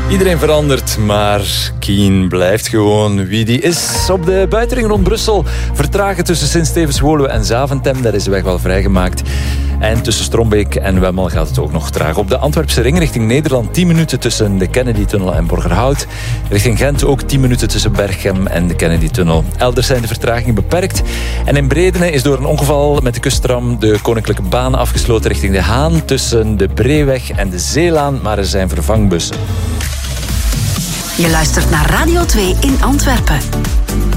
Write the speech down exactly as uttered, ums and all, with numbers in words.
Iedereen verandert, maar Kien blijft gewoon wie die is. Op de buitenring rond Brussel vertragen tussen Sint-Stevens-Woluwe en Zaventem. Daar is de weg wel vrijgemaakt. En tussen Strombeek en Wemmel gaat het ook nog traag. Op de Antwerpse ring richting Nederland tien minuten tussen de Kennedy-tunnel en Borgerhout. Richting Gent ook tien minuten tussen Berchem en de Kennedy-tunnel. Elders zijn de vertragingen beperkt. En in Bredene is door een ongeval met de kusttram de Koninklijke Baan afgesloten richting De Haan. Tussen de Breeweg en de Zeelaan, maar er zijn vervangbussen. Je luistert naar Radio twee in Antwerpen.